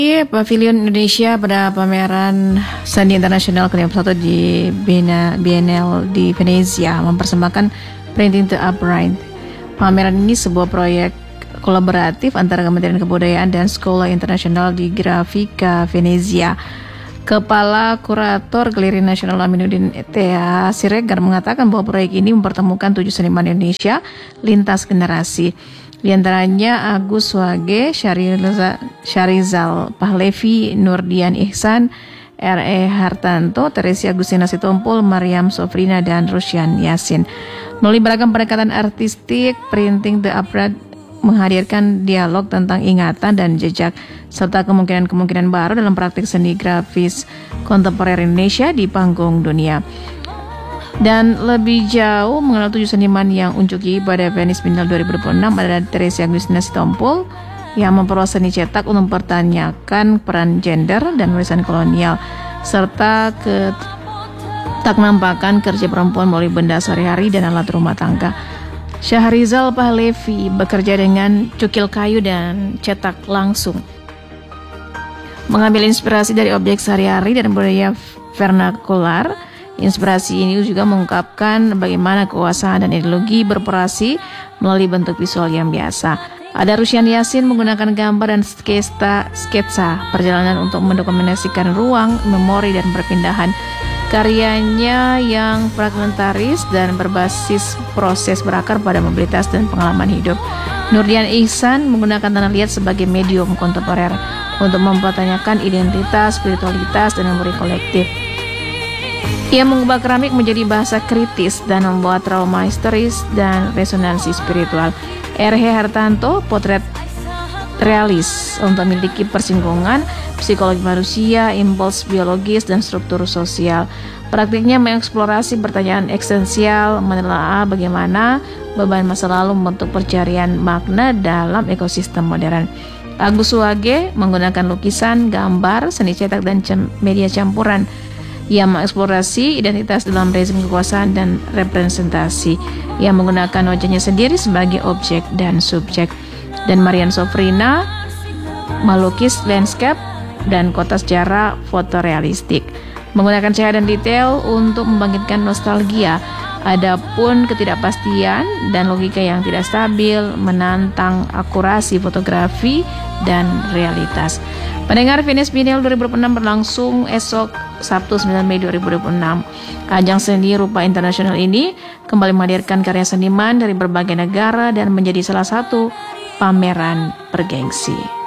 Pavilion Indonesia pada pameran Seni Internasional ke-51 di Biennale di Venezia mempersembahkan Printing the Upright. Pameran ini sebuah proyek kolaboratif antara Kementerian Kebudayaan dan Sekolah Internasional di Grafika Venezia. Kepala Kurator Galeri Nasional Aminuddin Thea Siregar mengatakan bahwa proyek ini mempertemukan 7 seniman Indonesia lintas generasi. Di antaranya Agus Wage, Syarizal Pahlevi, Nurdian Ihsan, R.E. Hartanto, Teresia Agustina Sitompul, Mariam Sofrina, dan Rusyan Yasin. Melalui beragam pendekatan artistik, Printing the Upright menghadirkan dialog tentang ingatan dan jejak, serta kemungkinan-kemungkinan baru dalam praktik seni grafis kontemporer Indonesia di panggung dunia. Dan lebih jauh mengenal 7 seniman yang unjuki pada Venice Biennale 2026 adalah Teresia Agustina Sitompul yang memperoleh seni cetak untuk mempertanyakan peran gender dan warisan kolonial, serta tak nampakan kerja perempuan melalui benda sehari-hari dan alat rumah tangga. Syahrizal Pahlevi bekerja dengan cukil kayu dan cetak langsung, mengambil inspirasi dari objek sehari-hari dan budaya vernakular. Inspirasi ini juga mengungkapkan bagaimana kekuasaan dan ideologi beroperasi melalui bentuk visual yang biasa. Ada Rusyan Yasin menggunakan gambar dan sketsa perjalanan untuk mendokumentasikan ruang, memori, dan perpindahan. Karyanya yang fragmentaris dan berbasis proses berakar pada mobilitas dan pengalaman hidup. Nurdian Ihsan menggunakan tanah liat sebagai medium kontemporer untuk mempertanyakan identitas, spiritualitas, dan memori kolektif. Ia mengubah keramik menjadi bahasa kritis dan membuat trauma histeris dan resonansi spiritual. R.H. Hartanto, potret realis untuk memiliki persinggungan psikologi manusia, impuls biologis, dan struktur sosial. Praktiknya mengeksplorasi pertanyaan eksistensial, menelaah bagaimana beban masa lalu membentuk pencarian makna dalam ekosistem modern. Agus Wage menggunakan lukisan, gambar, seni cetak, dan media campuran. Ia mengeksplorasi identitas dalam rezim kekuasaan dan representasi. Ia menggunakan wajahnya sendiri sebagai objek dan subjek. Dan Mariam Sofrina melukis landscape dan kota secara fotorealistik, menggunakan cahaya dan detail untuk membangkitkan nostalgia. Adapun ketidakpastian dan logika yang tidak stabil menantang akurasi fotografi dan realitas. Pendengar, Venice Biennale 2026 berlangsung esok Sabtu 9 Mei 2026. Ajang seni rupa internasional ini kembali menghadirkan karya seniman dari berbagai negara dan menjadi salah satu pameran bergengsi.